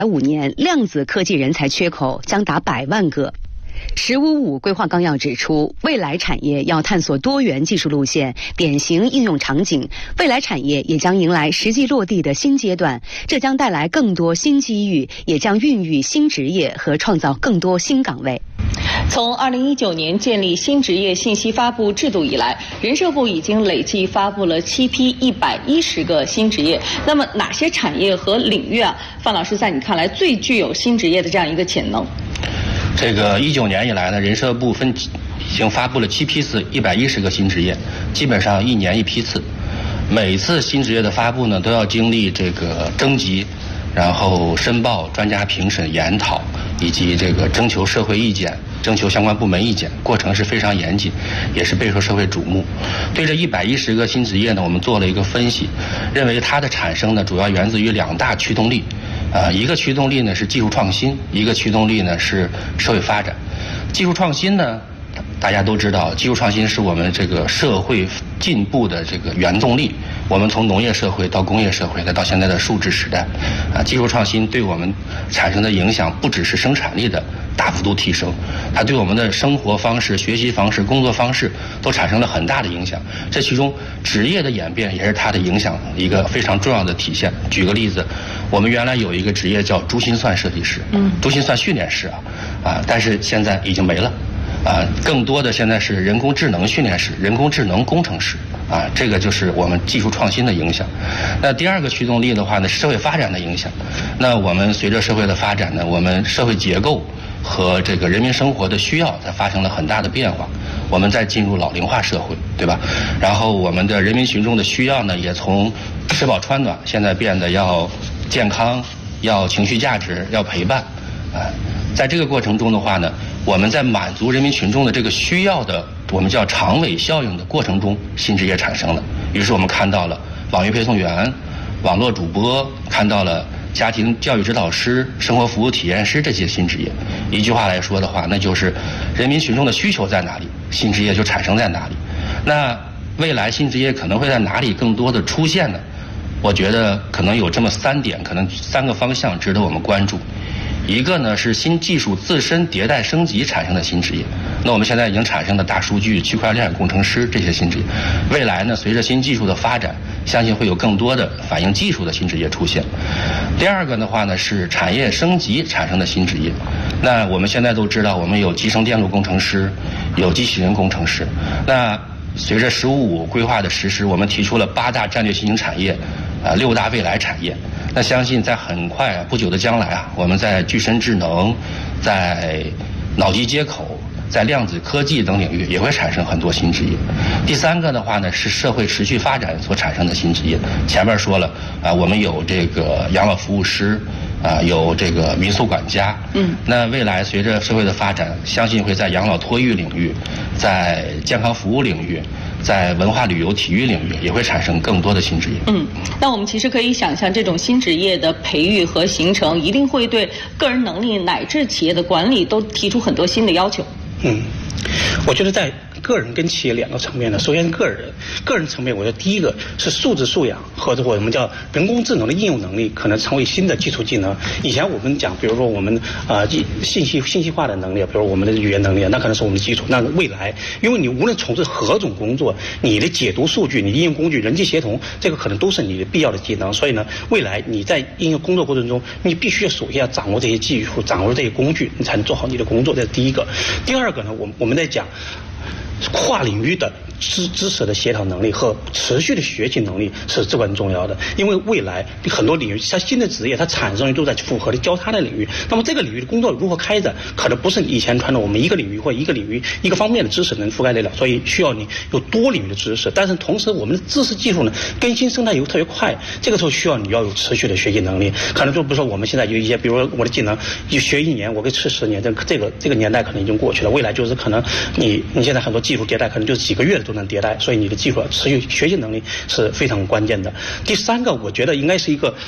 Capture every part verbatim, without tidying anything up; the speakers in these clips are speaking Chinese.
五年，量子科技人才缺口将达百万个。十五五规划纲要指出，未来产业要探索多元技术路线、典型应用场景，未来产业也将迎来实际落地的新阶段，这将带来更多新机遇，也将孕育新职业和创造更多新岗位。 从二零一九年建立新职业信息发布制度以来，人社部已经累计发布了七批一百一十个新职业。那么哪些产业和领域啊，范老师在你看来最具有新职业的这样一个潜能？ 这个一九年以来呢，人社部分已经发布了七批次一百一十个新职业，基本上一年一批次。每次新职业的发布呢，都要经历这个征集，然后申报、专家评审、研讨，以及这个征求社会意见、征求相关部门意见，过程是非常严谨，也是备受社会瞩目。对这一百一十个新职业呢，我们做了一个分析，认为它的产生呢，主要源自于两大驱动力。啊，一个驱动力呢是技术创新，一个驱动力呢是社会发展。技术创新呢，大家都知道，技术创新是我们这个社会进步的这个原动力。我们从农业社会到工业社会，再到现在的数字时代，啊，技术创新对我们产生的影响不只是生产力的大幅度提升，它对我们的生活方式、学习方式、工作方式都产生了很大的影响。这其中职业的演变也是它的影响一个非常重要的体现。举个例子，我们原来有一个职业叫珠心算设计师，嗯，珠心算训练师啊，啊，但是现在已经没了。啊，更多的现在是人工智能训练师、人工智能工程师，啊，这个就是我们技术创新的影响。那第二个驱动力的话呢，是社会发展的影响。那我们随着社会的发展呢，我们社会结构和这个人民生活的需要在发生了很大的变化。我们在进入老龄化社会，对吧？然后我们的人民群众的需要呢，也从吃饱穿暖，现在变得要健康、要情绪价值、要陪伴，啊，在这个过程中的话呢，我们在满足人民群众的这个需要的，我们叫长尾效应的过程中，新职业产生了。于是我们看到了网约配送员、网络主播，看到了家庭教育指导师、生活服务体验师这些新职业。一句话来说的话，那就是人民群众的需求在哪里，新职业就产生在哪里。那未来新职业可能会在哪里更多的出现呢？我觉得可能有这么三点，可能三个方向值得我们关注。一个呢是新技术自身迭代升级产生的新职业，那我们现在已经产生的大数据、区块链工程师这些新职业，未来呢随着新技术的发展，相信会有更多的反映技术的新职业出现。第二个的话呢是产业升级产生的新职业，那我们现在都知道，我们有集成电路工程师，有机器人工程师。那随着十五五规划的实施，我们提出了八大战略新兴产业，啊，六大未来产业。那相信在很快啊不久的将来啊，我们在具身智能、在脑机接口、在量子科技等领域也会产生很多新职业。第三个的话呢是社会持续发展所产生的新职业。前面说了啊，我们有这个养老服务师，啊，有这个民宿管家。嗯，那未来随着社会的发展，相信会在养老托育领域、在健康服务领域、在文化旅游体育领域也会产生更多的新职业。 嗯，那我们其实可以想象，这种新职业的培育和形成，一定会对个人能力乃至企业的管理都提出很多新的要求。 嗯，我觉得在个人跟企业两个层面呢，首先个人个人层面，我觉得第一个是素质素养或者我们叫人工智能的应用能力，可能成为新的基础技能。以前我们讲，比如说我们啊、呃、信息信息化的能力，比如我们的语言能力，那可能是我们的基础。那未来，因为你无论从事何种工作，你的解读数据、你应用工具、人际协同，这个可能都是你的必要的技能。所以呢，未来你在应用工作过程中，你必须要首先要掌握这些技术，掌握这些工具，你才能做好你的工作。这是第一个。第二个呢，我们我们在讲跨领域的知知识的协调能力和持续的学习能力是至关重要的，因为未来很多领域它新的职业它产生都在复合的交叉的领域，那么这个领域的工作如何开展，可能不是以前传统我们一个领域或一个领域一个方面的知识能覆盖得了，所以需要你有多领域的知识。但是同时我们的知识技术呢更新生态又特别快，这个时候需要你要有持续的学习能力。可能就比如说我们现在有一些，比如说我的技能就学一年我可以吃十年，这这个这个年代可能已经过去了，未来就是可能你你现在很多技术迭代可能就几个月都能迭代，所以你的技术持续学习能力是非常关键的。第三个，我觉得应该是一个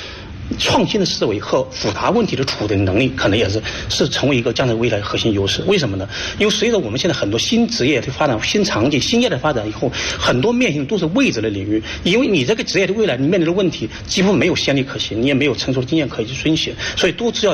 创新的思维和复杂问题的处理能力，可能也是是成为一个将来未来核心优势。为什么呢？因为随着我们现在很多新职业的发展、新场景、新业的发展以后，很多面向都是未知的领域。因为你这个职业的未来，你面临的问题几乎没有先例可循，你也没有成熟的经验可以去遵循，所以都只要